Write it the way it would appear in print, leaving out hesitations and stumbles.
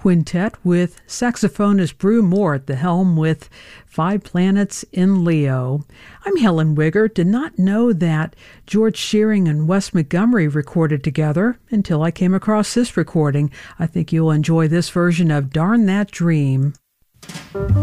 Quintet with saxophonist Brew Moore at the helm with Five Planets in Leo. I'm Helen Wigger. Did not know that George Shearing and Wes Montgomery recorded together until I came across this recording. I think you'll enjoy this version of Darn That Dream.